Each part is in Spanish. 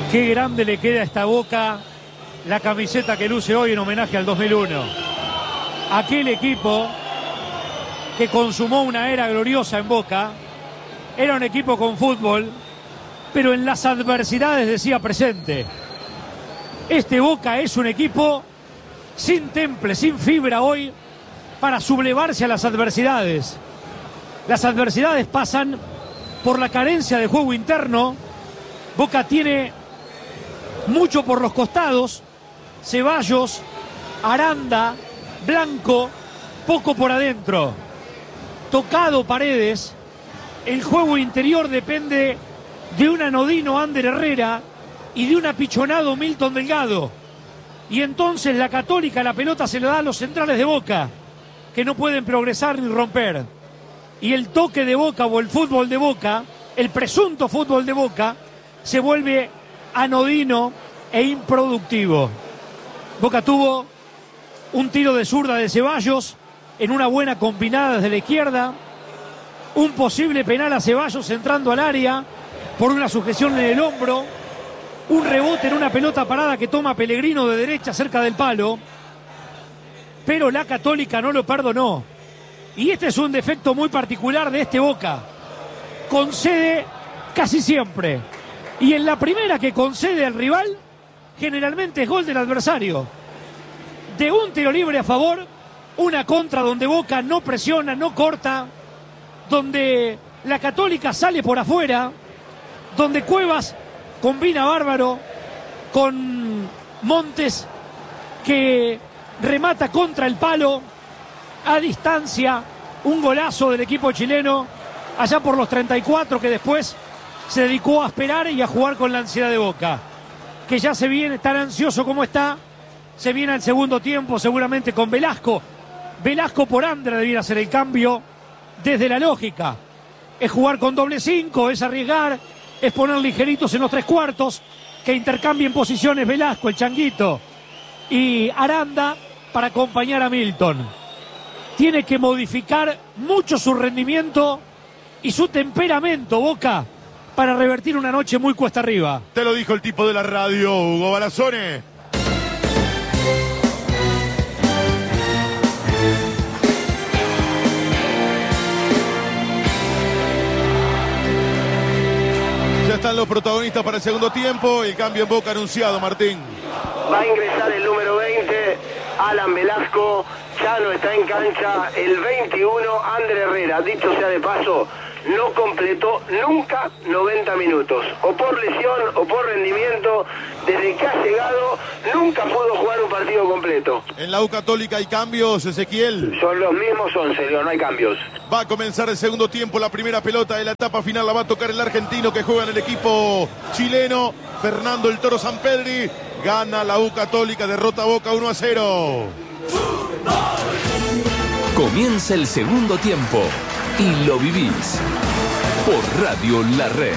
Qué grande le queda a esta Boca la camiseta que luce hoy en homenaje al 2001. Aquel equipo que consumó una era gloriosa en Boca era un equipo con fútbol, pero en las adversidades decía presente. Este Boca es un equipo sin temple, sin fibra hoy para sublevarse a las adversidades. Las adversidades pasan por la carencia de juego interno. Boca tiene mucho por los costados, Ceballos, Aranda, Blanco, poco por adentro. Tocado Paredes, el juego interior depende de un anodino Ander Herrera y de un apichonado Milton Delgado. Y entonces la Católica la pelota se le da a los centrales de Boca, que no pueden progresar ni romper. Y el toque de Boca o el fútbol de Boca, el presunto fútbol de Boca, se vuelve anodino e improductivo. Boca tuvo un tiro de zurda de Ceballos en una buena combinada desde la izquierda, un posible penal a Ceballos entrando al área por una sujeción en el hombro, un rebote en una pelota parada que toma Pellegrino de derecha cerca del palo, pero la Católica no lo perdonó. Y este es un defecto muy particular de este Boca. Concede casi siempre. Y en la primera que concede al rival, generalmente es gol del adversario. De un tiro libre a favor, una contra donde Boca no presiona, no corta, donde la Católica sale por afuera, donde Cuevas combina bárbaro con Montes, que remata contra el palo a distancia, un golazo del equipo chileno allá por los 34, que después se dedicó a esperar y a jugar con la ansiedad de Boca, que ya se viene tan ansioso como está, se viene al segundo tiempo seguramente con Velasco por Andra debiera ser el cambio desde la lógica, es jugar con doble 5, es arriesgar, es poner ligeritos en los 3/4, que intercambien posiciones Velasco, el Changuito y Aranda para acompañar a Milton. Tiene que modificar mucho su rendimiento y su temperamento, Boca, para revertir una noche muy cuesta arriba. Te lo dijo el tipo de la radio, Hugo Barazone. Ya están los protagonistas para el segundo tiempo. El cambio en Boca anunciado, Martín. Va a ingresar el número 20, Alan Velasco. Ya no está en cancha el 21, Ander Herrera. Dicho sea de paso, no completó nunca 90 minutos. O por lesión o por rendimiento. Desde que ha llegado, nunca pudo jugar un partido completo. En la U Católica hay cambios, Ezequiel. Son los mismos 11, no hay cambios. Va a comenzar el segundo tiempo. La primera pelota de la etapa final la va a tocar el argentino que juega en el equipo chileno. Fernando el Toro Sampedri. Gana la U Católica, derrota a Boca 1-0. Comienza el segundo tiempo y lo vivís por Radio La Red.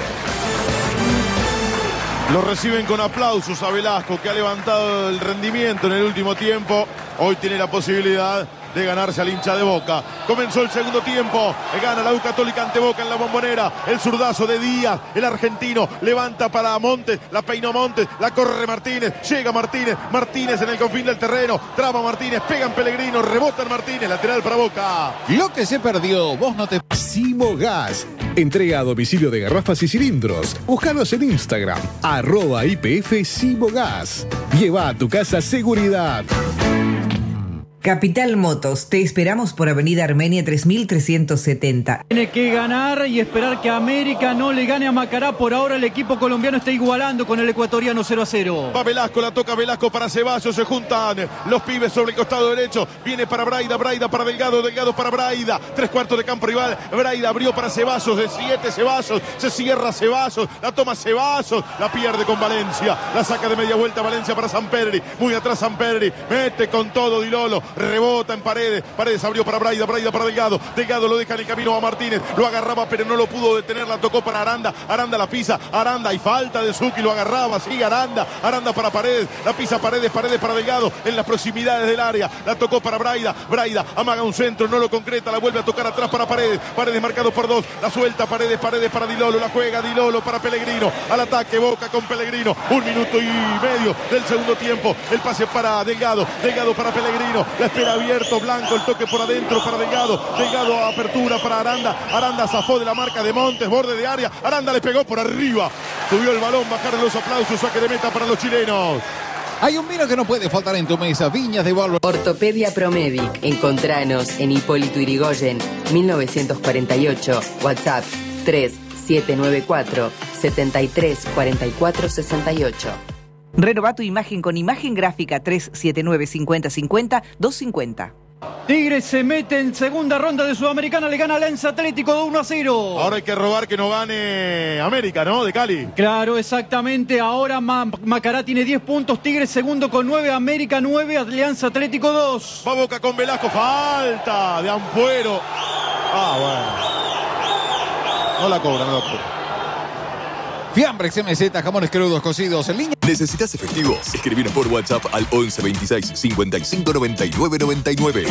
Lo reciben con aplausos a Velasco, que ha levantado el rendimiento en el último tiempo. Hoy tiene la posibilidad de ganarse al hincha de Boca. Comenzó el segundo tiempo, gana la U Católica ante Boca en la Bombonera. El zurdazo de Díaz, el argentino, levanta para Montes, la peinó Montes, la corre Martínez, llega Martínez, Martínez en el confín del terreno, traba Martínez, pega en Pellegrino, rebota en Martínez, lateral para Boca. Lo que se perdió, vos no te... Simogas, entrega a domicilio de garrafas y cilindros. Búscanos en Instagram, @IPF Simogas. Lleva a tu casa seguridad. Capital Motos, te esperamos por Avenida Armenia 3370. Tiene que ganar y esperar que América no le gane a Macará. Por ahora el equipo colombiano está igualando con el ecuatoriano 0-0. Va Velasco, la toca Velasco para Ceballos, se juntan los pibes sobre el costado derecho. Viene para Braida, Braida para Delgado, Delgado para Braida. 3/4 de campo rival. Braida abrió para Ceballos, de 7 Ceballos. Se cierra Ceballos, la toma Ceballos, la pierde con Valencia. La saca de media vuelta Valencia para Sampedri. Muy atrás Sampedri, mete con todo Di Lolo. rebota en Paredes. Paredes abrió para Braida para Delgado. Delgado lo deja en el camino a Martínez. Lo agarraba, pero no lo pudo detener. La tocó para Aranda. Aranda la pisa. Aranda y falta de Zucchi. Lo agarraba. Sigue Aranda. Aranda para Paredes. La pisa Paredes para Delgado. En las proximidades del área. La tocó para Braida. Braida amaga un centro. No lo concreta. La vuelve a tocar atrás para Paredes. Paredes marcado por 2. La suelta Paredes para Dilolo. La juega Dilolo para Pellegrino. Al ataque Boca con Pellegrino. 1 minuto y medio del segundo tiempo. El pase para Delgado. Delgado para Pellegrino. La espera abierto. Blanco. El toque por adentro para Delgado. Delgado a apertura para Aranda. Aranda zafó de la marca de Montes. Borde de área. Aranda le pegó por arriba. Subió el balón. Bajaron los aplausos. Saque de meta para los chilenos. Hay un vino que no puede faltar en tu mesa. Viñas de Bárbaro. Ortopedia Promedic. Encontranos en Hipólito Yrigoyen, 1948. WhatsApp 3794 73 44 68. Renova tu imagen con imagen gráfica 379 50 50 250. Tigres se mete en segunda ronda de Sudamericana, le gana a Lens Atlético de 1-0. Ahora hay que robar que no gane América, ¿no? De Cali. Claro, exactamente. Ahora Macará tiene 10 puntos, Tigres segundo con 9, América 9, Alianza Atlético 2. Va Boca con Velasco, falta de Ampuero. Bueno. No la cobra. Fiambres MZ, jamones crudos cocidos en línea. ¿Necesitas efectivos? Escribinos por WhatsApp al 11 26 55 99 99.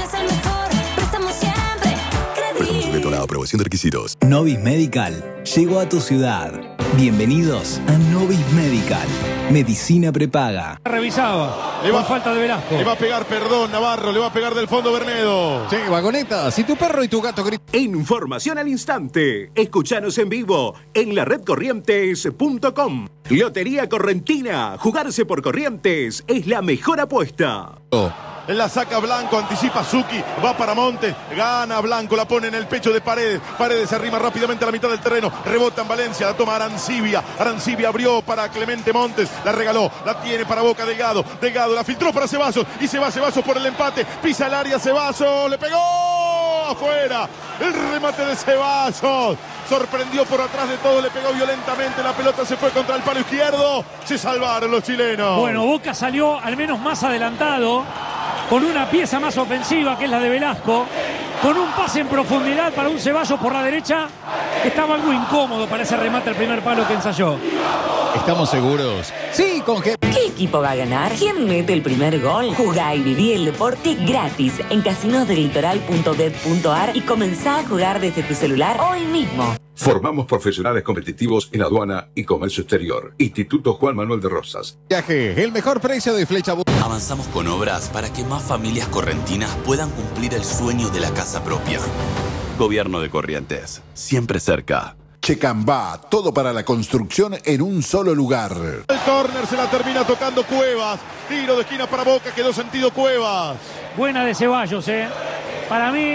Préstamo sujeto a la aprobación de requisitos. Novis Medical llegó a tu ciudad. Bienvenidos a Novis Medical. Medicina prepaga. Revisaba. Por falta de Velasco. Le va a pegar, perdón, Navarro. Le va a pegar del fondo Bernedo. Sí, vagoneta. Si tu perro y tu gato gritan. Información al instante. Escuchanos en vivo en la redcorrientes.com. Lotería Correntina. Jugarse por Corrientes es la mejor apuesta. En la saca Blanco, anticipa Zucchi, va para Montes, gana Blanco, la pone en el pecho de Paredes. Paredes se arrima rápidamente a la mitad del terreno, rebota en Valencia, la toma Arancibia. Arancibia abrió para Clemente Montes, la regaló, la tiene para Boca Delgado. Delgado la filtró para Ceballos y se va Ceballos por el empate. Pisa el área Ceballos, le pegó afuera. El remate de Ceballos. Sorprendió por atrás de todo, le pegó violentamente, la pelota se fue contra el palo izquierdo. Se salvaron los chilenos. Bueno, Boca salió al menos más adelantado, con una pieza más ofensiva que es la de Velasco, con un pase en profundidad para un Ceballos por la derecha. Estaba algo incómodo para ese remate al primer palo que ensayó. ¿Estamos seguros? Sí, con ¿Qué equipo va a ganar? ¿Quién mete el primer gol? Jugá y viví el deporte gratis en casinosdelitoral.bet.ar y comenzá a jugar desde tu celular hoy mismo. Formamos profesionales competitivos en aduana y comercio exterior. Instituto Juan Manuel de Rosas. Viaje, el mejor precio de Flecha. Avanzamos con obras para que más familias correntinas puedan cumplir el sueño de la casa propia. Gobierno de Corrientes, siempre cerca. Checambá, todo para la construcción en un solo lugar. El córner se la termina tocando Cuevas. Tiro de esquina para Boca, quedó sentido Cuevas. Buena de Ceballos, Para mí,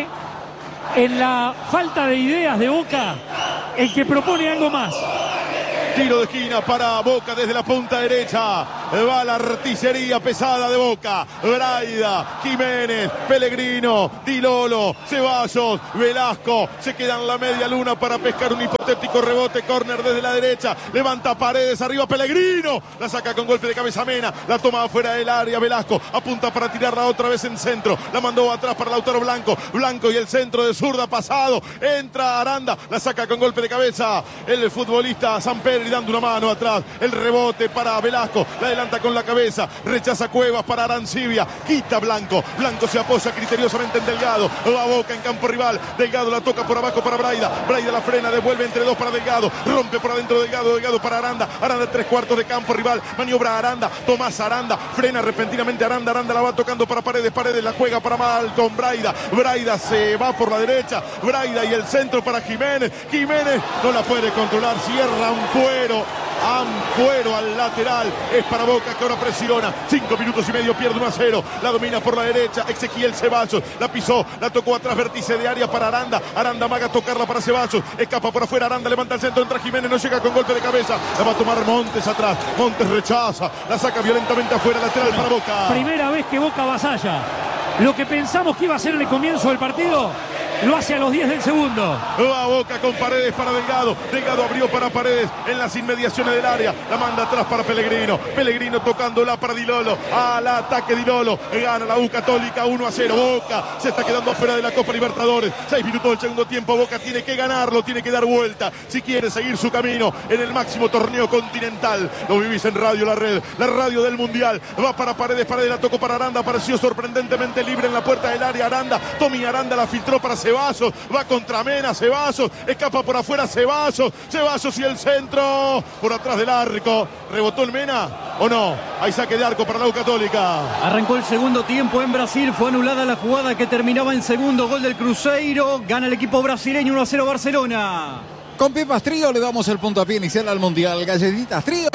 en la falta de ideas de Boca, el que propone algo más. Tiro de esquina para Boca desde la punta derecha. Va la artillería pesada de Boca. Braida, Jiménez, Pellegrino, Dilolo, Ceballos, Velasco. Se queda en la media luna para pescar un hipotético rebote. Córner desde la derecha. Levanta Paredes, arriba Pellegrino. La saca con golpe de cabeza Mena. La toma afuera del área Velasco. Apunta para tirarla otra vez en centro. La mandó atrás para Lautaro Blanco. Blanco y el centro de zurda pasado. Entra Aranda. La saca con golpe de cabeza el futbolista Samper. Y dando una mano atrás, el rebote para Velasco, la adelanta con la cabeza, rechaza Cuevas para Arancibia, quita Blanco, Blanco se apoya criteriosamente en Delgado, va Boca en campo rival, Delgado la toca por abajo para Braida, Braida la frena, devuelve entre dos para Delgado, rompe por adentro Delgado, Delgado para Aranda, Aranda 3/4 de campo rival, maniobra Aranda, Tomás Aranda, frena repentinamente Aranda, Aranda la va tocando para Paredes, Paredes la juega para Malcom, Braida, Braida se va por la derecha, Braida y el centro para Jiménez, Jiménez no la puede controlar, cierra Ampuero al lateral, es para Boca que ahora presiona, 5 minutos y medio, pierde 1-0, la domina por la derecha, Ezequiel Ceballos, la pisó, la tocó atrás, vértice de área para Aranda, Aranda maga a tocarla para Ceballos, escapa por afuera, Aranda levanta el centro, entra Jiménez, no llega con golpe de cabeza, la va a tomar Montes atrás, Montes rechaza, la saca violentamente afuera, lateral para Boca. Primera vez que Boca avasalla. Lo que pensamos que iba a ser el comienzo del partido Lo hace a los 10 del segundo. Va Boca con Paredes para Delgado. Delgado abrió para Paredes en las inmediaciones del área. La manda atrás para Pellegrino. Pellegrino tocándola para Di Lolo. Al ataque Di Lolo. Gana la U Católica 1-0. Boca se está quedando fuera de la Copa Libertadores. 6 minutos del segundo tiempo. Boca tiene que ganarlo, tiene que dar vuelta si quiere seguir su camino en el máximo torneo continental. Lo vivís en Radio La Red, la radio del Mundial. Va para Paredes, Paredes la tocó para Aranda. Apareció sorprendentemente libre en la puerta del área Aranda. Tommy Aranda la filtró para Ceballos. Va contra Mena, Ceballos. Escapa por afuera Ceballos. Ceballos y el centro por atrás del arco. ¿Rebotó el Mena o no? Hay saque de arco para la U Católica. Arrancó el segundo tiempo en Brasil. Fue anulada la jugada que terminaba en segundo gol del Cruzeiro. Gana el equipo brasileño 1-0 Barcelona. Con Pepas Trío le damos el puntapié inicial al Mundial. Galletitas Trío.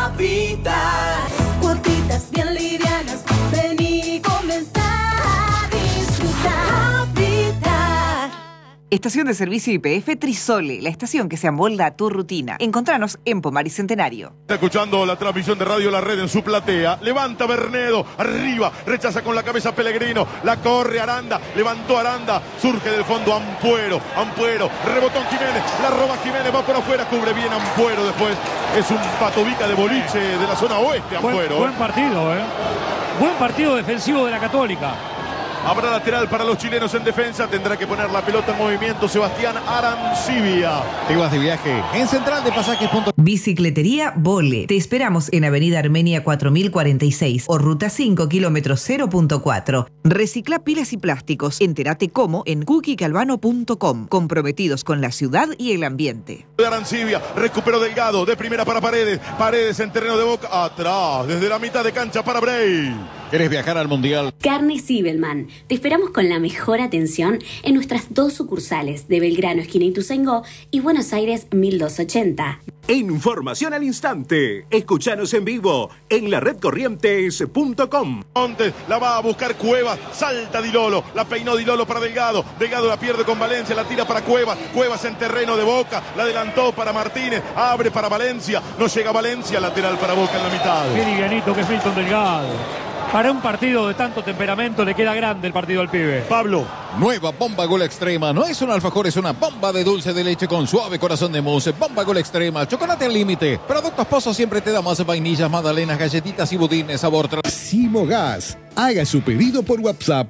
Papitas, cuotitas bien livianas. Vení, comenzar a disfrutar. Papitas. Estación de servicio YPF Trisole, la estación que se amolda a tu rutina. Encontranos en Pomar y Centenario. Está escuchando la transmisión de Radio La Red en su platea. Levanta Bernedo, arriba, rechaza con la cabeza Pellegrino, la corre Aranda, levantó Aranda, surge del fondo Ampuero, rebotó en Jiménez, la roba Jiménez, va por afuera, cubre bien Ampuero después. Es un patobica de boliche de la zona oeste, Ampuero. Buen partido, Buen partido defensivo de la Católica. Habrá lateral para los chilenos en defensa. Tendrá que poner la pelota en movimiento Sebastián Arancibia. Te vas de viaje en Central de Pasajes. Bicicletería Vole. Te esperamos en Avenida Armenia 4046 o Ruta 5 kilómetros 0.4. Recicla pilas y plásticos. Entérate cómo en cookiecalvano.com. Comprometidos con la ciudad y el ambiente. De Arancibia, recuperó Delgado, de primera para Paredes. Paredes en terreno de Boca, atrás, desde la mitad de cancha para Bray. ¿Querés viajar al Mundial? Carne Sibelman. Te esperamos con la mejor atención en nuestras 2 sucursales de Belgrano, esquina Ituzaingó, y Buenos Aires 1280. Información al instante. Escuchanos en vivo en laredcorrientes.com. Montes la va a buscar Cuevas, salta Di Lolo, la peinó Di Lolo para Delgado, Delgado la pierde con Valencia, la tira para Cuevas, Cuevas en terreno de Boca, la adelantó para Martínez, abre para Valencia, no llega Valencia, lateral para Boca en la mitad. Qué livianito que es Milton Delgado. Para un partido de tanto temperamento le queda grande el partido al pibe. Pablo. Nueva Bomba Gol Extrema. No es un alfajor, es una bomba de dulce de leche con suave corazón de mousse. Bomba Gol Extrema. Chocolate al límite. Productos Pozos siempre te da más vainillas, magdalenas, galletitas y budines. Sabor. Simogas. Haga su pedido por WhatsApp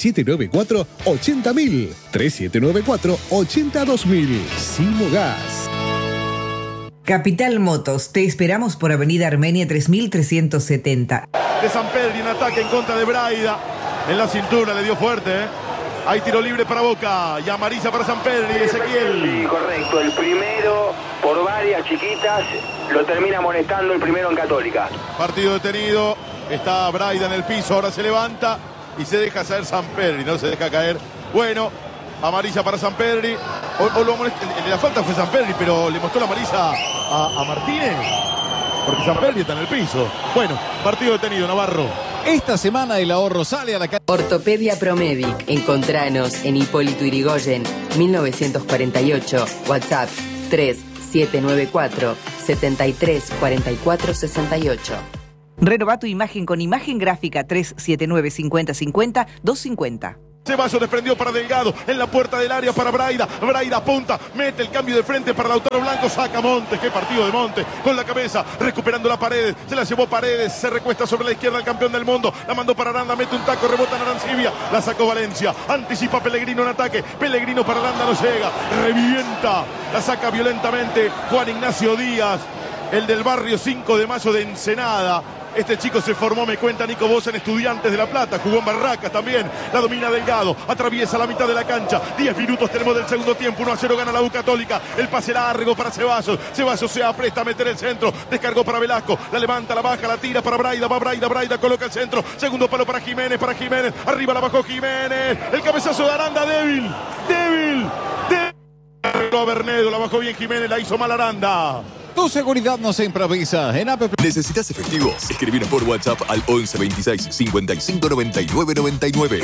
3794-80000. 3794-82000. Simogas. Capital Motos, te esperamos por Avenida Armenia 3370. De Sampedri en ataque en contra de Braida. En la cintura le dio fuerte, Hay tiro libre para Boca y amarilla para Sampedri, Ezequiel. Sí, correcto. El primero, por varias chiquitas, lo termina amonestando el primero en Católica. Partido detenido. Está Braida en el piso, ahora se levanta y se deja caer Sampedri, no se deja caer. Bueno, amarilla para Sampedri. La falta fue Sampedri, pero le mostró la amarilla a Martínez. Porque Sampedri está en el piso. Bueno, partido detenido, Navarro. Esta semana el ahorro sale a la calle. Ortopedia Promedic. Encontranos en Hipólito Yrigoyen, 1948. WhatsApp 3794 734468. Renova tu imagen con imagen gráfica 379-5050-250. Ceballos desprendió para Delgado, en la puerta del área para Braida, Braida apunta, mete el cambio de frente para Lautaro Blanco, saca Montes, qué partido de Montes, con la cabeza, recuperando la Paredes, se la llevó Paredes, se recuesta sobre la izquierda el campeón del mundo, la mandó para Aranda, mete un taco, rebota en Arancibia, la sacó Valencia, anticipa Pellegrino en ataque, Pellegrino para Aranda, no llega, revienta, la saca violentamente Juan Ignacio Díaz, el del barrio 5 de Mayo de Ensenada. Este chico se formó, me cuenta Nico Bosa, en Estudiantes de La Plata, jugó en Barracas también, la domina Delgado, atraviesa la mitad de la cancha, 10 minutos tenemos del segundo tiempo, 1-0 gana la U Católica, el pase largo para Ceballos, Ceballos se apresta a meter el centro, descargó para Velasco, la levanta, la baja, la tira para Braida, va Braida, coloca el centro, segundo palo para Jiménez, arriba la bajó Jiménez, el cabezazo de Aranda, débil, Bernedo, la bajó bien Jiménez, la hizo mal Aranda. Tu seguridad no se improvisa. En APP. ¿Necesitas efectivos? Escribinos por WhatsApp al 11 26 55 99 99.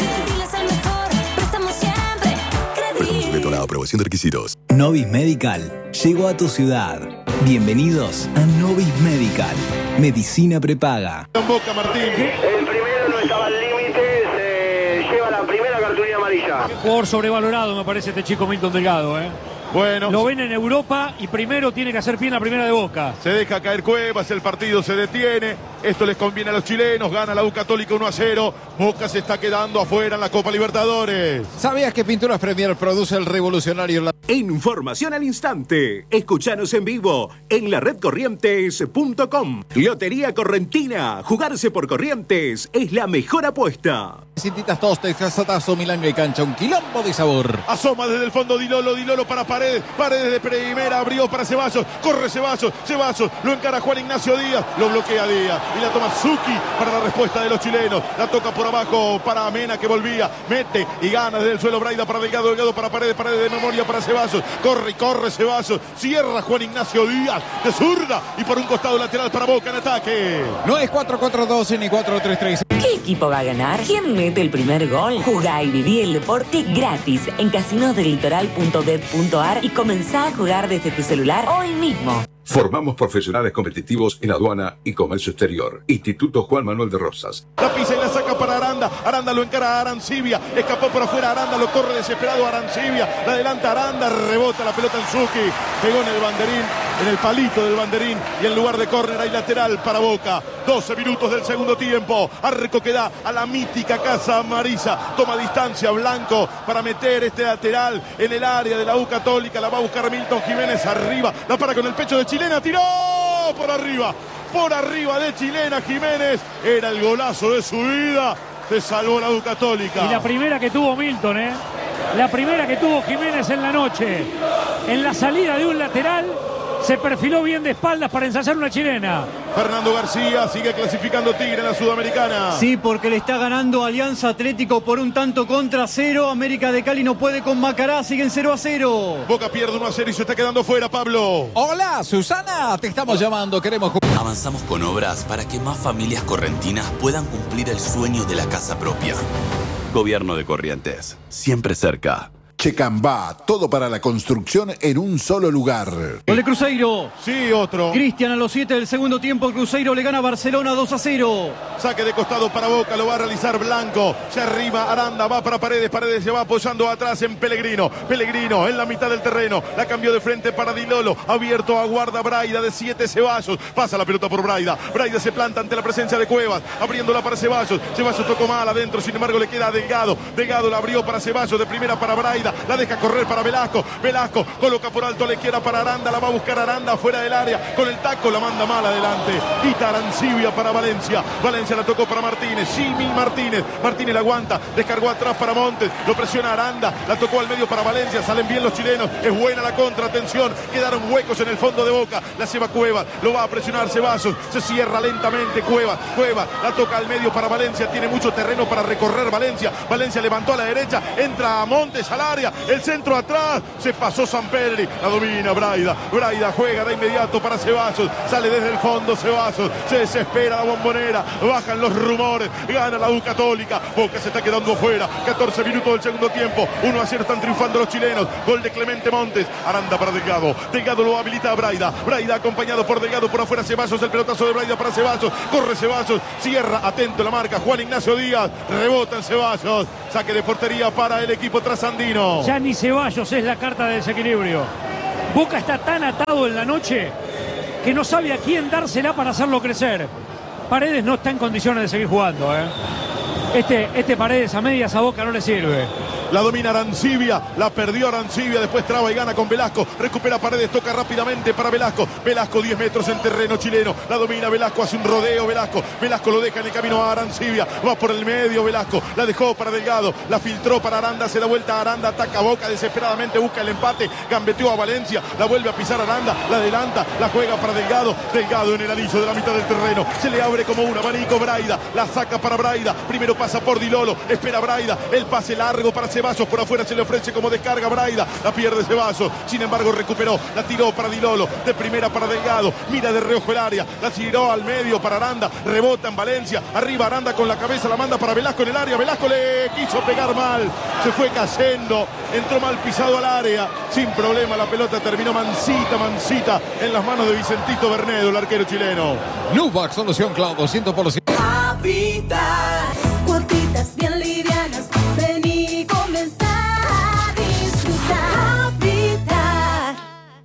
Préstamo sujeto a la aprobación de requisitos. Novis Medical llegó a tu ciudad. Bienvenidos a Novis Medical. Medicina prepaga. Boca, Martín. El primero no estaba al límite, se lleva la primera cartulina amarilla. Qué jugador sobrevalorado me parece este chico Milton Delgado, ¿eh? Bueno. Lo ven en Europa y primero tiene que hacer pie en la primera de Boca. Se deja caer Cuevas, el partido se detiene. Esto les conviene a los chilenos. Gana la U Católica 1-0. Boca se está quedando afuera en la Copa Libertadores. ¿Sabías que Pinturas Premier produce el revolucionario? Información al instante. Escuchanos en vivo en laredcorrientes.com. Lotería Correntina. Jugarse por Corrientes es la mejor apuesta. Cintitas Tostes, Casatazo, Milán y cancha, un quilombo de sabor. Asoma desde el fondo Dilolo para Paredes, Paredes de primera, abrió para Ceballos, corre Ceballos, lo encara Juan Ignacio Díaz, lo bloquea Díaz y la toma Zucchi para la respuesta de los chilenos, la toca por abajo para Mena que volvía, mete y gana desde el suelo Braida para Delgado, Delgado para Paredes, Paredes de memoria para Ceballos, corre Ceballos, cierra Juan Ignacio Díaz de zurda y por un costado lateral para Boca en ataque. No es 4-4-2 ni 4-3-3. ¿Qué equipo va a ganar? ¿Quién mete el primer gol? Jugá y viví el deporte gratis en casinosdelitoral.bet.ar y comenzá a jugar desde tu celular hoy mismo. Formamos profesionales competitivos en aduana y comercio exterior. Instituto Juan Manuel de Rosas. La pisa y la saca para Aranda. Aranda lo encara a Arancibia. Escapó por afuera Aranda, lo corre desesperado Arancibia. La adelanta Aranda, rebota la pelota en Zucchi. Pegó en el banderín, en el palito del banderín. Y en lugar de córner hay lateral para Boca. 12 minutos del segundo tiempo. Arco que da a la mítica Casa Marisa. Toma distancia Blanco para meter este lateral en el área de la U Católica. La va a buscar Milton Jiménez arriba. La para con el pecho de Chilena, tiró por arriba de Chilena Jiménez, era el golazo de su vida, se salvó la U Católica. Y la primera que tuvo Milton, la primera que tuvo Jiménez en la noche, en la salida de un lateral, se perfiló bien de espaldas para ensayar una chilena. Fernando García sigue clasificando Tigre en la Sudamericana. Sí, porque le está ganando Alianza Atlético por un tanto contra 0. América de Cali no puede con Macará, siguen 0-0. Boca pierde 1-0 y se está quedando fuera, Pablo. Hola, Susana, te estamos llamando, queremos... Avanzamos con obras para que más familias correntinas puedan cumplir el sueño de la casa propia. Gobierno de Corrientes, siempre cerca. Checambá, todo para la construcción en un solo lugar. Gol de Cruzeiro. Sí, otro. Cristian a los 7 del segundo tiempo. Cruzeiro le gana a Barcelona 2-0. Saque de costado para Boca, lo va a realizar Blanco. Se arriba Aranda, va para Paredes. Paredes se va apoyando atrás en Pellegrino. Pellegrino en la mitad del terreno. La cambió de frente para Dilolo. Abierto, aguarda Braida de 7 Ceballos. Pasa la pelota por Braida. Braida se planta ante la presencia de Cuevas. Abriéndola para Ceballos. Ceballos tocó mal adentro. Sin embargo, le queda a Delgado. Delgado la abrió para Ceballos. De primera para Braida. La deja correr para Velasco. Velasco coloca por alto a la izquierda para Aranda. La va a buscar Aranda fuera del área. Con el taco la manda mal adelante. Quita Arancibia para Valencia. Valencia la tocó para Martínez. Jimmy Martínez. Martínez la aguanta. Descargó atrás para Montes. Lo presiona Aranda. La tocó al medio para Valencia. Salen bien los chilenos. Es buena la contra. Atención. Quedaron huecos en el fondo de Boca. La lleva Cuevas. Lo va a presionar Ceballos. Se cierra lentamente Cuevas. Cuevas la toca al medio para Valencia. Tiene mucho terreno para recorrer Valencia. Valencia levantó a la derecha. Entra a Montes al área. El centro atrás. Se pasó Sampedri. La domina Braida. Braida juega de inmediato para Ceballos. Sale desde el fondo Ceballos. Se desespera la Bombonera. Bajan los rumores. Gana la U Católica. Boca se está quedando afuera. 14 minutos del segundo tiempo. 1-0 están triunfando los chilenos. Gol de Clemente Montes. Aranda para Delgado. Delgado lo habilita a Braida. Braida acompañado por Delgado. Por afuera Ceballos. El pelotazo de Braida para Ceballos. Corre Ceballos. Cierra. Atento la marca. Juan Ignacio Díaz. Rebota en Ceballos. Saque de portería para el equipo trasandino. Ya ni Ceballos es la carta de desequilibrio. Boca está tan atado en la noche que no sabe a quién dársela para hacerlo crecer. Paredes no está en condiciones de seguir jugando. Este Paredes a medias a Boca no le sirve. La domina Arancibia, la perdió Arancibia, después traba y gana con Velasco, recupera Paredes, toca rápidamente para Velasco, Velasco 10 metros en terreno chileno, la domina Velasco, hace un rodeo Velasco lo deja en el camino a Arancibia, va por el medio Velasco, la dejó para Delgado, la filtró para Aranda, se da vuelta a Aranda, ataca a Boca desesperadamente, busca el empate, gambeteó a Valencia, la vuelve a pisar Aranda, la adelanta, la juega para Delgado, Delgado en el anillo de la mitad del terreno, se le abre como un abanico Braida, la saca para Braida, primero pasa por Dilolo, espera Braida, el pase largo para Ceballos, por afuera se le ofrece como descarga Braida, la pierde Ceballos, sin embargo recuperó, la tiró para Dilolo, de primera para Delgado, mira de reojo el área, la tiró al medio para Aranda, rebota en Valencia, arriba Aranda con la cabeza, la manda para Velasco en el área, Velasco le quiso pegar mal, se fue cayendo, entró mal pisado al área, sin problema la pelota terminó mansita en las manos de Vicentito Bernedo, el arquero chileno. Nubac, solución Cloud 200%. Cuotitas bien livianas, ven y comenzar.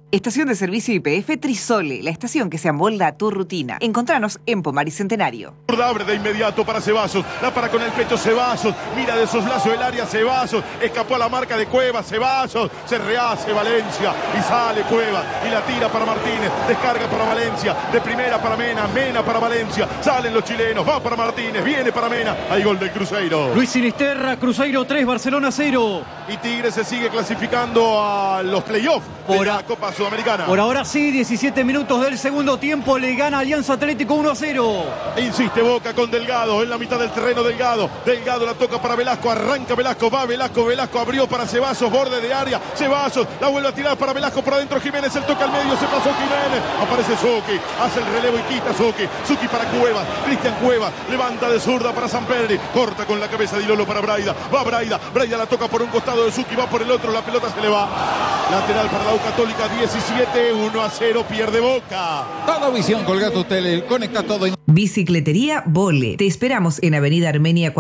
Estación de servicio YPF Trisole, la estación que se amolda a tu rutina. Encontranos en Pomar y Centenario. Abre de inmediato para Ceballos, la para con el pecho Ceballos, mira de soslazo el área Ceballos, escapó a la marca de Cuevas, Ceballos, se rehace Valencia y sale Cuevas y la tira para Martínez, descarga para Valencia, de primera para Mena, Mena para Valencia, salen los chilenos, va para Martínez, viene para Mena, hay gol del Cruzeiro. Luis Sinisterra, Cruzeiro 3, Barcelona 0. Y Tigre se sigue clasificando a los playoffs de la Copa Sudamericana. Por ahora sí, 17 minutos del segundo tiempo, le gana Alianza Atlético 1-0. Insiste Boca con Delgado, en la mitad del terreno Delgado la toca para Velasco, arranca Velasco, va Velasco abrió para Ceballos, borde de área, Ceballos, la vuelve a tirar para Velasco, por adentro Jiménez, el toque al medio, se pasó Jiménez, aparece Zucchi, hace el relevo y quita Zucchi para Cuevas, Cristian Cuevas, levanta de zurda para Sampedri, corta con la cabeza Di Lolo para Braida, va Braida la toca por un costado de Zucchi, va por el otro, la pelota se le va, lateral para la U Católica, 17, 1-0, pierde Boca. Toda visión, colga tu tele, conecta todo. Bicicletería Vole. Te esperamos en Avenida Armenia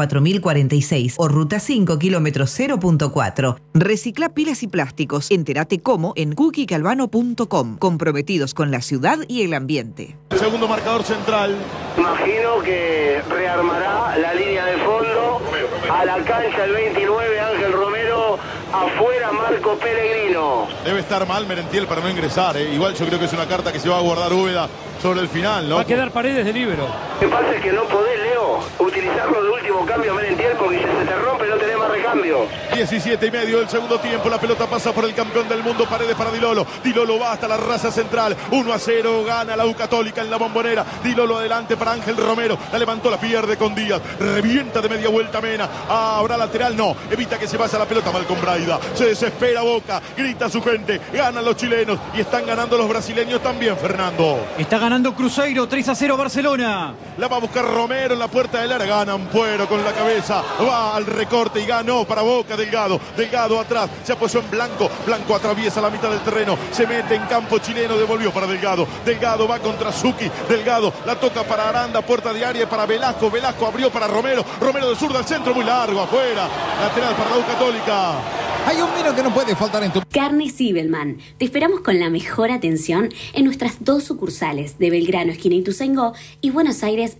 4046 o Ruta 5, kilómetro 0.4. Recicla pilas y plásticos. Entérate cómo en cookiecalvano.com. Comprometidos con la ciudad y el ambiente. Segundo marcador central. Imagino que rearmará la línea de fondo. A la cancha el 29, Ángel Romero. Afuera Marco Pellegrino. Debe estar mal Merentiel para no ingresar, ¿eh? Igual yo creo que es una carta que se va a guardar Úbeda sobre el final, ¿no? Va a quedar Paredes de líbero. Lo que pasa es que no podés, Leo, utilizarlo de último cambio a Merentiel porque si se te rompe no tenés más recambio. 17 y medio del segundo tiempo, la pelota pasa por el campeón del mundo, Paredes para Di Lolo va hasta la raza central, 1-0, gana la U Católica en la Bombonera, Di Lolo adelante para Ángel Romero, la levantó, la pierde con Díaz, revienta de media vuelta Mena, habrá lateral, no, evita que se vaya la pelota, mal con Braida, se desespera Boca, grita su gente, ganan los chilenos y están ganando los brasileños también, Fernando. Está ganando Cruzeiro, 3-0 Barcelona. La va a buscar Romero en la puerta del área, gana Ampuero con la cabeza, va al recorte y ganó para Boca Delgado atrás, se apoyó en Blanco atraviesa la mitad del terreno, se mete en campo chileno, devolvió para Delgado va contra Zucchi, Delgado la toca para Aranda, puerta de área para Velasco abrió para Romero de zurda al centro, muy largo, afuera, lateral para la U Católica. Hay un vino que no puede faltar en tu... Carne Sibelman. Te esperamos con la mejor atención en nuestras dos sucursales de Belgrano, esquina Ituzaingó, y Buenos Aires,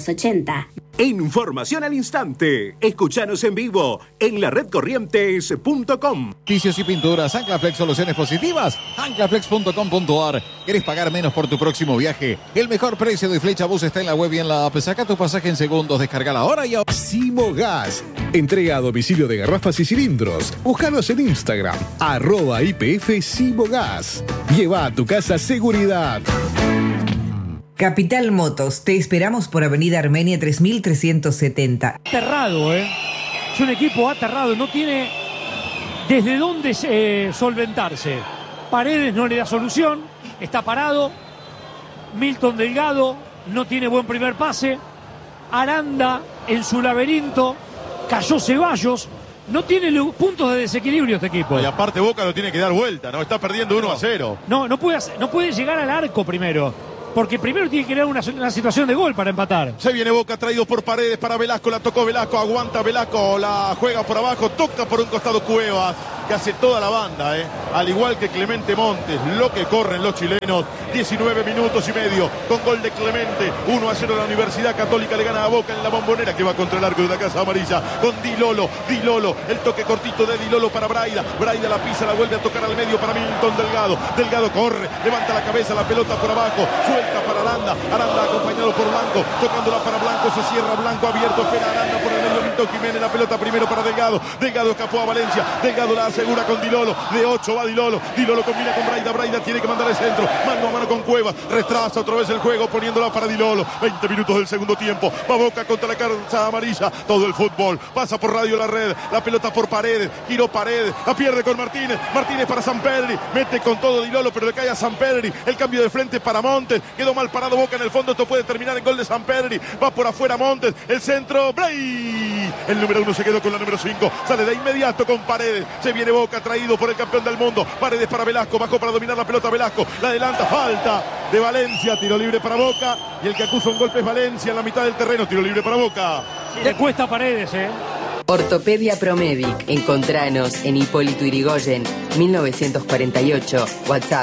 1280. Información al instante. Escuchanos en vivo en la redcorrientes.com. Servicios y pinturas, Anclaflex, soluciones positivas, anclaflex.com.ar. ¿Querés pagar menos por tu próximo viaje? El mejor precio de Flecha Bus está en la web y en la app. Saca tu pasaje en segundos, descargala ahora y... Simo Gas. Entrega a domicilio de garrafas y cilindros. Búscanos en Instagram, @IPF Simo Gas. Lleva a tu casa seguridad. Capital Motos, te esperamos por Avenida Armenia 3370. Aterrado, Es un equipo aterrado, no tiene desde dónde solventarse. Paredes no le da solución, está parado. Milton Delgado no tiene buen primer pase. Aranda en su laberinto, cayó Ceballos. No tiene puntos de desequilibrio este equipo. Y aparte Boca lo tiene que dar vuelta, ¿no? Está perdiendo 1-0. No puede llegar al arco primero. Porque primero tiene que crear una situación de gol para empatar. Se viene Boca, traído por Paredes para Velasco, la tocó Velasco, aguanta Velasco, la juega por abajo, toca por un costado Cuevas, que hace toda la banda, al igual que Clemente Montes, lo que corren los chilenos. 19 minutos y medio, con gol de Clemente, 1-0 la Universidad Católica le gana a Boca en la Bombonera, que va contra el arco de la Casa Amarilla, con Di Lolo, el toque cortito de Di Lolo para Braida la pisa, la vuelve a tocar al medio para Milton Delgado corre, levanta la cabeza, la pelota por abajo, suelta para Aranda acompañado por Blanco, tocándola para Blanco, se cierra Blanco abierto, espera Aranda por el medio, Milton Jiménez, la pelota primero para Delgado escapó a Valencia, Delgado la asegura con Di Lolo, de 8 va Di Lolo combina con Braida tiene que mandar el centro, mano a mano con Cuevas, retrasa otra vez el juego poniéndola para Di Lolo, 20 minutos del segundo tiempo, va Boca contra la Casa Amarilla, todo el fútbol, pasa por Radio La Red, la pelota por Paredes, giró Paredes, la pierde con Martínez para Sampedri, mete con todo Di Lolo, pero le cae a Sampedri, el cambio de frente para Montes, quedó mal parado Boca en el fondo, esto puede terminar en gol de Sampedri, va por afuera Montes, el centro, Bray, el número 1 se quedó con la número 5, sale de inmediato con Paredes, se viene Boca traído por el campeón del mundo, Paredes para Velasco, bajó para dominar la pelota Velasco, la adelanta, falta de Valencia, tiro libre para Boca, y el que acusa un golpe es Valencia en la mitad del terreno, tiro libre para Boca. Le cuesta a Paredes, Ortopedia Promedic. Encontranos en Hipólito Yrigoyen, 1948. WhatsApp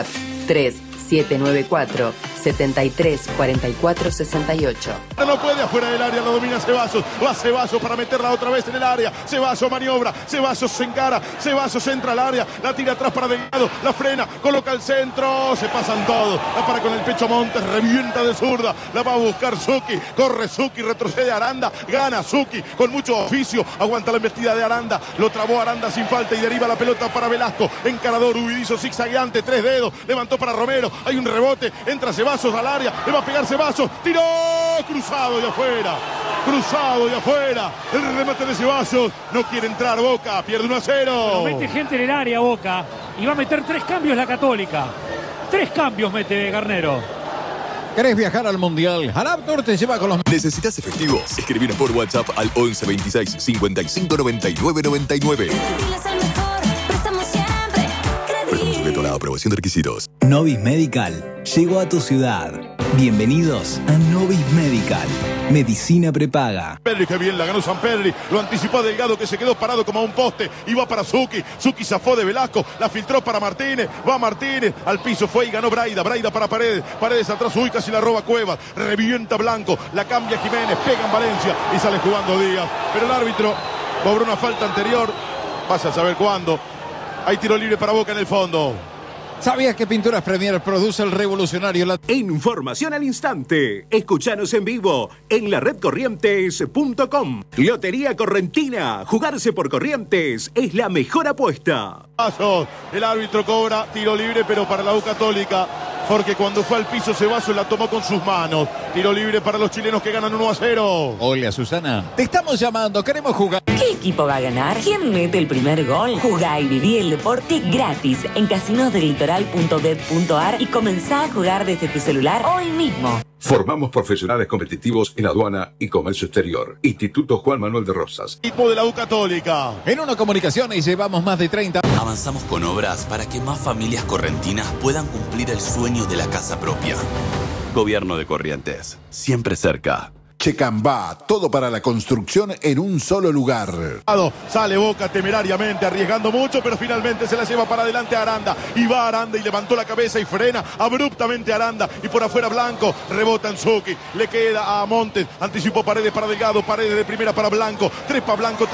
3794-734468. No puede afuera del área, lo domina Ceballos. Va Ceballos para meterla otra vez en el área. Ceballos maniobra, Ceballos se encara, Ceballos entra al área, la tira atrás para Delgado, la frena, coloca el centro, se pasan todos. La para con el pecho Montes, revienta de zurda, la va a buscar Zucchi, corre Zucchi, retrocede Aranda, gana Zucchi con mucho oficio, aguanta la embestida de Aranda, lo trabó Aranda sin falta y deriva la pelota para Velasco. Encarador, huidizo, zigzagueante, 3 dedos, levantó para Romero, hay un rebote, entra Ceballos al área, le va a pegar Ceballos, tiró, cruzado y afuera, el remate de Ceballos, no quiere entrar Boca, pierde 1-0. Pero mete gente en el área Boca y va a meter 3 cambios la Católica. 3 cambios mete Garnero. ¿Querés viajar al Mundial? Haraptor te lleva con los... ¿Necesitas efectivo? Escribinos por WhatsApp al 11 26 55 99 99. Sujeto a la aprobación de requisitos. Novis Medical llegó a tu ciudad. Bienvenidos a Novis Medical. Medicina prepaga. Perry, que bien la ganó Sampedri, lo anticipó a Delgado que se quedó parado como a un poste, iba para Zucchi, Zucchi zafó de Velasco, la filtró para Martínez, va Martínez, al piso fue y ganó Braida para Paredes, Paredes atrás, uy, casi la roba Cuevas, revienta Blanco, la cambia Jiménez, pega en Valencia y sale jugando Díaz, pero el árbitro cobró una falta anterior, vaya a saber cuándo, hay tiro libre para Boca en el fondo. ¿Sabías que Pinturas Premier produce el revolucionario? Información al instante. Escuchanos en vivo en laredcorrientes.com. Lotería Correntina. Jugarse por Corrientes es la mejor apuesta. El árbitro cobra tiro libre, pero para la U Católica, porque cuando fue al piso Ceballos la tomó con sus manos. Tiro libre para los chilenos que ganan 1-0. Hola, Susana. Te estamos llamando, queremos jugar. ¿Qué equipo va a ganar? ¿Quién mete el primer gol? Jugá y viví el deporte gratis en casinosdelitoral.bet.ar y comenzá a jugar desde tu celular hoy mismo. Formamos profesionales competitivos en aduana y comercio exterior. Instituto Juan Manuel de Rosas. Equipo de la U Católica. En Una Comunicaciones llevamos más de 30. Avanzamos con obras para que más familias correntinas puedan cumplir el sueño de la casa propia. Gobierno de Corrientes, siempre cerca. Checambá, todo para la construcción en un solo lugar. Sale Boca temerariamente, arriesgando mucho, pero finalmente se la lleva para adelante a Aranda. Y va Aranda y levantó la cabeza y frena abruptamente Aranda. Y por afuera Blanco, rebota en Zucchi. Le queda a Montes, anticipó Paredes para Delgado, Paredes de primera para Blanco. Trepa Blanco.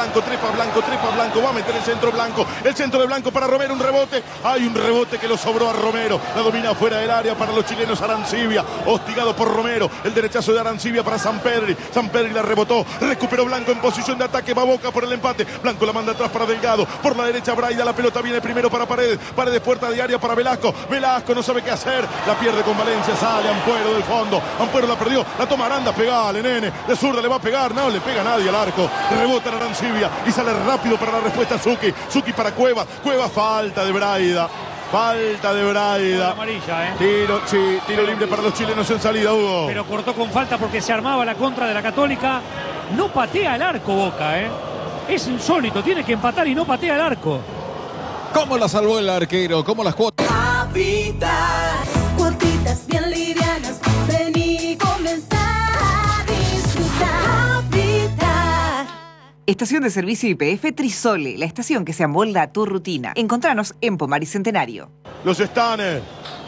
Va a meter el centro Blanco. El centro de Blanco para Romero, un rebote. Hay un rebote que lo sobró a Romero. La domina fuera del área para los chilenos Arancibia. Hostigado por Romero. El derechazo de Arancibia para Sampedri la rebotó, recuperó Blanco en posición de ataque, va Boca por el empate, Blanco la manda atrás para Delgado, por la derecha Braida, la pelota viene primero para Paredes, puerta de área para Velasco no sabe qué hacer, la pierde con Valencia, sale Ampuero del fondo, Ampuero la perdió, la toma Aranda, pegale nene, de zurda le va a pegar, no le pega a nadie al arco, rebota en Arancibia y sale rápido para la respuesta Zucchi para Cuevas, falta de Braida. Amarilla, Tiro libre para los chilenos en salida, Hugo. Pero cortó con falta porque se armaba la contra de la Católica. No patea el arco Boca, Es insólito, tiene que empatar y no patea el arco. ¿Cómo la salvó el arquero? ¿Cómo las cuotas? Cuotitas bien livianas, vení, comenzá a disfrutar. Estación de servicio YPF Trisole, la estación que se amolda a tu rutina. Encontranos en Pomar y Centenario. Los Stanes